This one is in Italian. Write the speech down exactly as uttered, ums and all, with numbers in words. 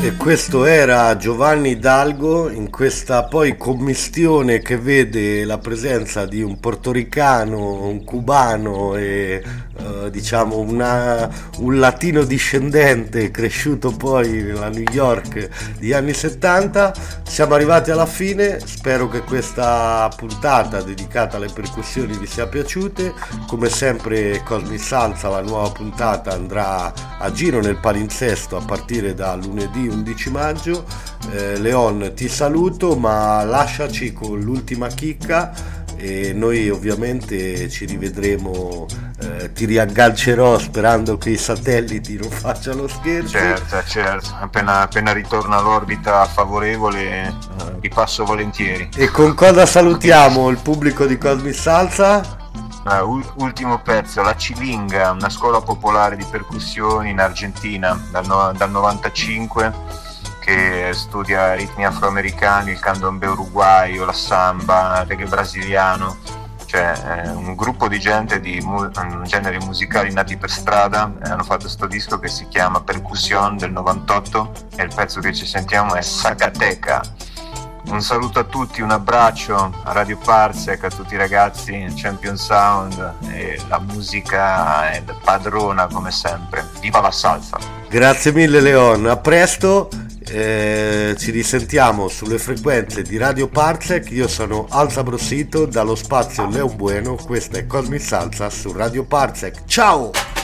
E questo era Giovanni Hidalgo in questa poi commistione che vede la presenza di un portoricano, un cubano e eh, diciamo una, un latino discendente cresciuto poi nella New York degli anni settanta. Siamo arrivati alla fine, spero che questa puntata dedicata alle percussioni vi sia piaciute. Come sempre Cosmic Salsa, la nuova puntata, andrà a giro nel palinsesto a partire da lunedì undici maggio. eh, Leon, ti saluto, ma lasciaci con l'ultima chicca e noi ovviamente ci rivedremo, eh, ti riaggancerò sperando che i satelliti non facciano scherzi. Certo, certo, appena, appena ritorna all'orbita favorevole eh, vi passo volentieri. E con cosa salutiamo il pubblico di Cosmic Salsa? Uh, ultimo pezzo, La Cilinga, una scuola popolare di percussioni in Argentina dal, no, dal novantacinque, che studia ritmi afroamericani, il candombe uruguayo, la samba, il reggae brasiliano, cioè eh, un gruppo di gente di mu- generi musicali nati per strada. eh, hanno fatto sto disco che si chiama Percussion del novantotto e il pezzo che ci sentiamo è Zacateca. Un saluto a tutti, un abbraccio a Radio Parsec, a tutti i ragazzi, Champion Sound, e la musica è padrona come sempre. Viva la salsa! Grazie mille Leon, a presto, eh, ci risentiamo sulle frequenze di Radio Parsec. Io sono Alza Brossito dallo spazio Leon Bueno, questa è Cosmic Salsa su Radio Parsec. Ciao!